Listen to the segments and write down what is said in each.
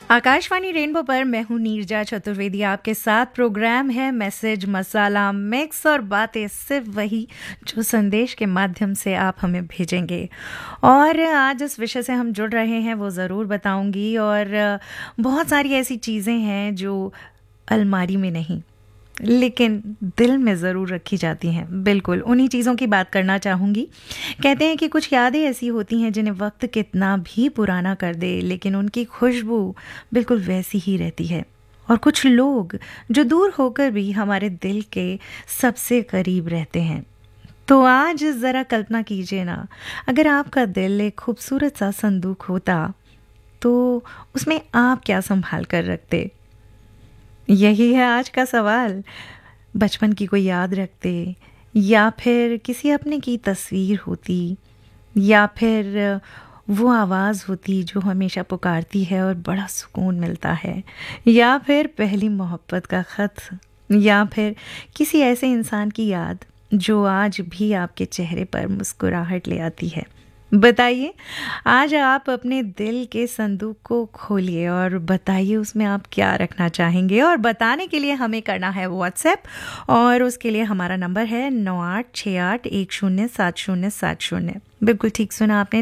Akashvani rainbow पर मैं हूं नीरजा चतुर्वेदी। आपके साथ प्रोग्राम है मैसेज मसाला मिक्स, और बातें सिर्फ वही जो संदेश के माध्यम से आप हमें भेजेंगे। और आज जिस विषय से हम जुड़ रहे हैं वो ज़रूर बताऊंगी। और बहुत सारी ऐसी चीज़ें हैं जो अलमारी में नहीं लेकिन दिल में ज़रूर रखी जाती हैं। बिल्कुल उन्हीं चीज़ों की बात करना चाहूँगी। कहते हैं कि कुछ यादें ऐसी होती हैं जिन्हें वक्त कितना भी पुराना कर दे लेकिन उनकी खुशबू बिल्कुल वैसी ही रहती है। और कुछ लोग जो दूर होकर भी हमारे दिल के सबसे करीब रहते हैं। तो आज ज़रा कल्पना कीजिए ना, अगर आपका दिल एक खूबसूरत सा संदूक होता तो उसमें आप क्या संभाल कर रखते? यही है आज का सवाल। बचपन की कोई याद रखते, या फिर किसी अपने की तस्वीर होती, या फिर वो आवाज़ होती जो हमेशा पुकारती है और बड़ा सुकून मिलता है, या फिर पहली मोहब्बत का ख़त, या फिर किसी ऐसे इंसान की याद जो आज भी आपके चेहरे पर मुस्कुराहट ले आती है। बताइए, आज आप अपने दिल के संदूक को खोलिए और बताइए उसमें आप क्या रखना चाहेंगे। और बताने के लिए हमें करना है व्हाट्सएप, और उसके लिए हमारा नंबर है 9868107070। बिल्कुल ठीक सुना आपने,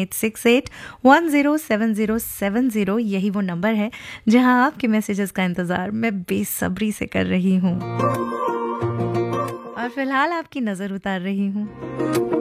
9868107070। यही वो नंबर है जहां आपके मैसेजेस का इंतज़ार मैं बेसब्री से कर रही हूँ। और फिलहाल आपकी नज़र उतार रही हूँ।